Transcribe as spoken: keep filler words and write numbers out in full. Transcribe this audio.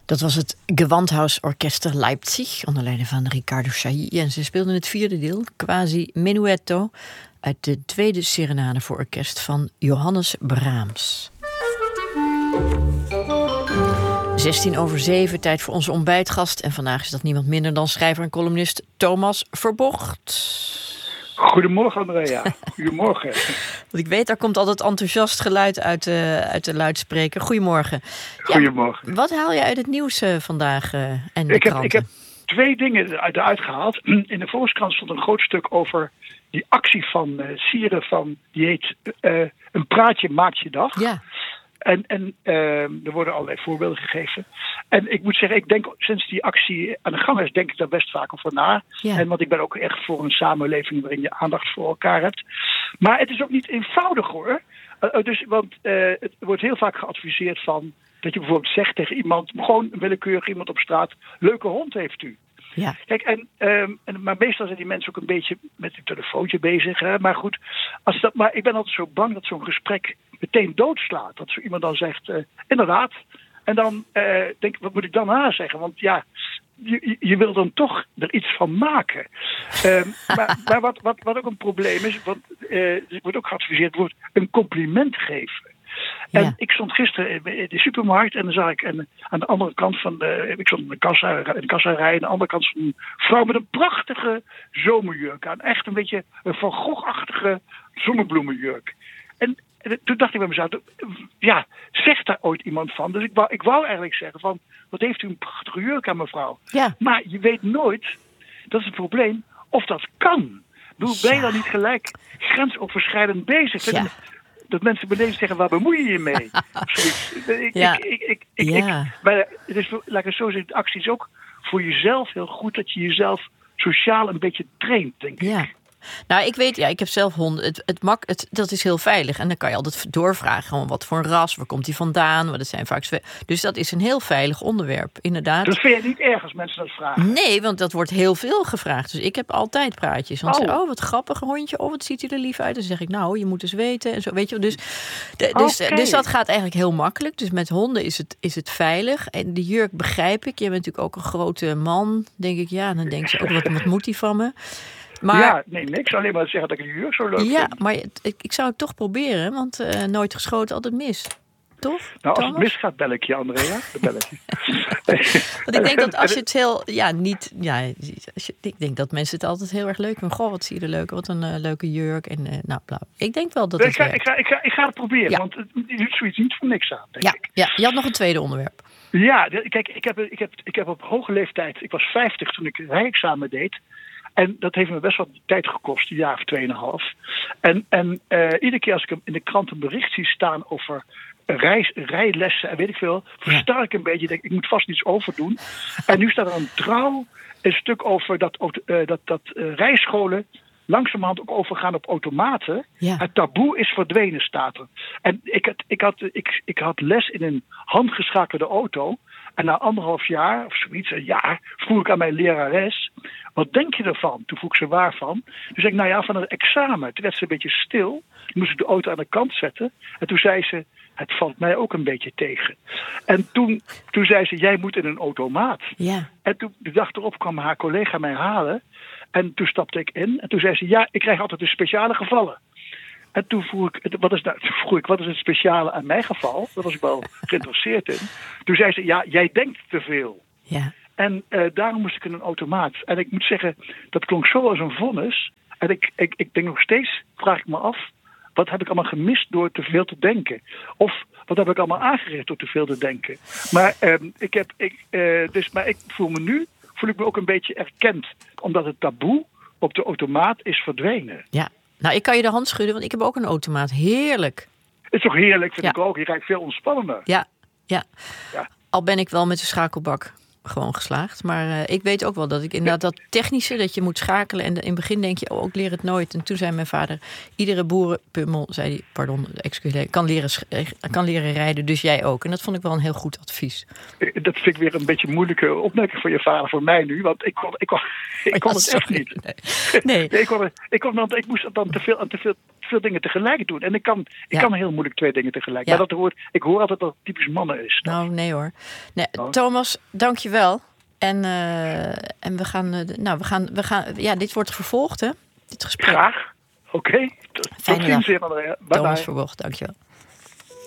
Dat was het Gewandhausorchester Leipzig, onder leiding van Riccardo Chailly. En ze speelden het vierde deel, Quasi Menuetto, uit de tweede serenade voor orkest van Johannes Brahms. zestien over zeven, tijd voor onze ontbijtgast. En vandaag is dat niemand minder dan schrijver en columnist Thomas Verbocht. Goedemorgen, Andrea. Goedemorgen. Want ik weet, daar komt altijd enthousiast geluid uit de, uit de luidspreker. Goedemorgen. Goedemorgen. Ja, wat haal je uit het nieuws uh, vandaag uh, en de ik heb, kranten? Ik heb twee dingen eruit gehaald. In de Volkskrant stond een groot stuk over die actie van uh, Sieren van, die heet uh, Een praatje maakt je dag. Ja. En, en uh, er worden allerlei voorbeelden gegeven. En ik moet zeggen, ik denk sinds die actie aan de gang is, denk ik daar best vaak over na. Ja. En want ik ben ook echt voor een samenleving waarin je aandacht voor elkaar hebt. Maar het is ook niet eenvoudig hoor. Uh, dus, want uh, het wordt heel vaak geadviseerd van dat je bijvoorbeeld zegt tegen iemand, gewoon willekeurig iemand op straat, leuke hond heeft u. Ja. Kijk, en, um, en, maar meestal zijn die mensen ook een beetje met een telefoontje bezig. Hè? Maar goed, als dat, maar ik ben altijd zo bang dat zo'n gesprek meteen doodslaat. Dat zo iemand dan zegt, uh, inderdaad. En dan uh, denk ik, wat moet ik dan aan zeggen? Want ja, je, je wil dan toch er iets van maken. Um, maar maar wat, wat, wat ook een probleem is, want uh, er wordt ook geadviseerd, wordt een compliment geven. En ja. Ik stond gisteren in de supermarkt en dan zag ik en aan de andere kant van de, ik stond in de kassa, in de kassa rij, aan de andere kant van een vrouw met een prachtige zomerjurk aan. Echt een beetje een Van Gogh-achtige zonnebloemenjurk. En, en toen dacht ik bij mezelf, ja, zegt daar ooit iemand van? Dus ik wou, ik wou eigenlijk zeggen van, wat heeft u een prachtige jurk aan, mevrouw? Ja. Maar je weet nooit, dat is het probleem, of dat kan. Bedoel, ben je dan niet gelijk grensoverschrijdend bezig? Ja. Dat mensen beneden zeggen, waar bemoei je je mee? ik, ja. ik, ik, ik, ik, ja. ik, maar het is, laat ik het zo zeggen, de actie is ook voor jezelf heel goed dat je jezelf sociaal een beetje traint, denk ik. Ja. Nou, ik weet, ja, ik heb zelf honden. Het, het mak, het, dat is heel veilig. En dan kan je altijd doorvragen, gewoon wat voor een ras, waar komt die vandaan? Want het zijn vaak zwe- dus dat is een heel veilig onderwerp, inderdaad. Dat vind je niet erg als mensen dat vragen? Nee, want dat wordt heel veel gevraagd. Dus ik heb altijd praatjes. Want oh. Ze, oh, wat grappig, een hondje. Oh, wat ziet hij er lief uit? Dan zeg ik, nou, je moet eens weten. En zo, weet je, dus, de, dus, okay. dus dat gaat eigenlijk heel makkelijk. Dus met honden is het, is het veilig. En de jurk begrijp ik. Je bent natuurlijk ook een grote man, denk ik. Ja, dan denk je ook, wat, wat moet die van me? Maar, ja, nee, niks. Alleen maar zeggen dat ik de jurk zo leuk ja, vind. maar ik, ik zou het toch proberen, want uh, nooit geschoten, altijd mis. Toch? Nou, als Thomas? het misgaat, bel ik je, Andrea. Dan bel ik je. Want ik denk dat als je het heel, ja, niet, ja, als je, ik denk dat mensen het altijd heel erg leuk vinden. Goh, wat zie je er leuk, wat een uh, leuke jurk en uh, nou, bla. Ik denk wel dat het ik ga, werkt. ik, ga, ik, ga, ik ga het proberen, ja. want het is zoiets niet voor niks aan, denk ja, ik. Ja, je had nog een tweede onderwerp. Ja, kijk, ik heb, ik heb, ik heb op hoge leeftijd, ik was vijftig toen ik rijexamen deed. En dat heeft me best wat tijd gekost, een jaar of tweeënhalf. En, en uh, iedere keer als ik in de krant een bericht zie staan over reis, rijlessen en weet ik veel, verstar ik een beetje. Denk ik moet vast iets overdoen. En nu staat er een Trouw een stuk over dat, uh, dat, dat uh, rijscholen langzamerhand ook overgaan op automaten. Ja. Het taboe is verdwenen, staat er. En ik had, ik, had, ik, ik had les in een handgeschakelde auto. En na anderhalf jaar, of zoiets, een jaar, vroeg ik aan mijn lerares, wat denk je ervan? Toen vroeg ze waarvan. Toen zei ik, nou ja, van een examen. Toen werd ze een beetje stil. Toen moest ik de auto aan de kant zetten. En toen zei ze, het valt mij ook een beetje tegen. En toen, toen zei ze, jij moet in een automaat. Ja. En toen, de dag erop kwam haar collega mij halen. En toen stapte ik in. En toen zei ze, ja, ik krijg altijd de speciale gevallen. En toen vroeg ik, wat is, nou, toen vroeg ik, wat is het speciale aan mijn geval? Daar was ik wel geïnteresseerd in. Toen zei ze, ja, jij denkt te veel. Ja. En uh, daarom moest ik in een automaat. En ik moet zeggen, dat klonk zo als een vonnis. En ik, ik, ik denk nog steeds, vraag ik me af, wat heb ik allemaal gemist door te veel te denken? Of wat heb ik allemaal aangericht door te veel te denken? Maar, um, ik, heb, ik, uh, dus, maar ik voel me nu, voel ik me ook een beetje erkend. Omdat het taboe op de automaat is verdwenen. Ja. Nou, ik kan je de hand schudden, want ik heb ook een automaat. Heerlijk. Het is toch heerlijk, vind ja. ik ook. Je rijdt veel ontspannender. Ja, ja. ja. Al ben ik wel met de schakelbak gewoon geslaagd. Maar uh, ik weet ook wel dat ik inderdaad dat technische, dat je moet schakelen. En in het begin denk je, oh, ik leer het nooit. En toen zei mijn vader, iedere boerenpummel, zei hij, pardon, excuseer, kan leren, kan leren rijden, dus jij ook. En dat vond ik wel een heel goed advies. Dat vind ik weer een beetje een moeilijke opmerking van je vader voor mij nu. Want ik kon, ik kon, ik kon ja, het sorry. echt niet. Nee. nee. nee ik, kon, ik, kon, want ik moest dan te veel, aan te veel veel dingen tegelijk doen. En ik kan, ik Ja. kan heel moeilijk twee dingen tegelijk. Ja. Maar dat hoort, ik hoor altijd dat het typisch mannen is. Nou, nee hoor. Nee, Oh. Thomas, dank je wel. En, uh, en we gaan, uh, nou, we gaan, we gaan, ja, dit wordt vervolgd, hè? Dit gesprek. Graag. Oké. Okay. Tot ziens, Andrea. Bye Thomas bye. Verbocht, dank je wel.